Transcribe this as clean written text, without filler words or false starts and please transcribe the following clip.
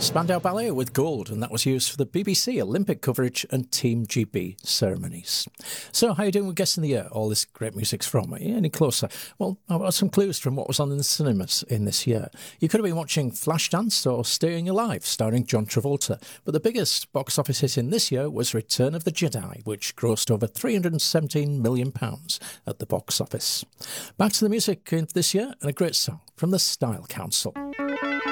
Spandau Ballet with Gold, and that was used for the BBC Olympic coverage and Team GB ceremonies. So, how are you doing with Guessing the Year? All this great music's from. Are you any closer? Well, I've got some clues from what was on in the cinemas in this year. You could have been watching Flashdance or Staying Alive, starring John Travolta. But the biggest box office hit in this year was Return of the Jedi, which grossed over £317 million at the box office. Back to the music this year, and a great song from the Style Council.